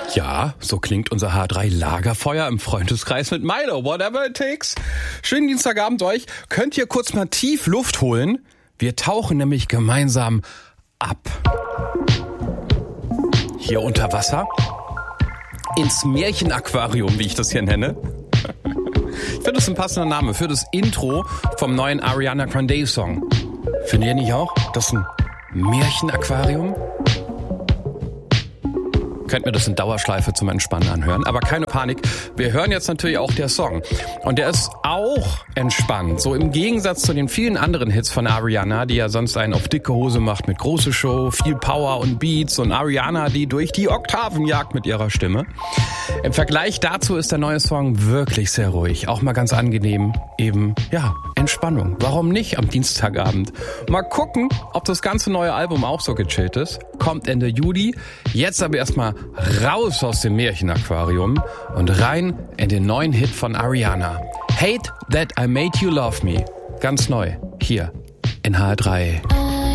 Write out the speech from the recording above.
Ja, so klingt unser H3-Lagerfeuer im Freundeskreis mit Milo. Whatever it takes. Schönen Dienstagabend euch. Könnt ihr kurz mal tief Luft holen? Wir tauchen nämlich gemeinsam ab. Hier unter Wasser. Ins Märchenaquarium, wie ich das hier nenne. Ich finde, das ist ein passender Name für das Intro vom neuen Ariana Grande Song. Findet ihr nicht auch? Das ist ein Märchenaquarium? Könnt mir das in Dauerschleife zum Entspannen anhören. Aber keine Panik, wir hören jetzt natürlich auch der Song. Und der ist auch entspannt. So im Gegensatz zu den vielen anderen Hits von Ariana, die ja sonst einen auf dicke Hose macht mit große Show, viel Power und Beats. Und Ariana, die durch die Oktaven jagt mit ihrer Stimme. Im Vergleich dazu ist der neue Song wirklich sehr ruhig. Auch mal ganz angenehm. Eben, ja, Entspannung. Warum nicht am Dienstagabend? Mal gucken, ob das ganze neue Album auch so gechillt ist. Kommt Ende Juli. Jetzt aber erstmal raus aus dem Märchenaquarium und rein in den neuen Hit von Ariana. Hate That I Made You Love Me. Ganz neu. Hier in HR3.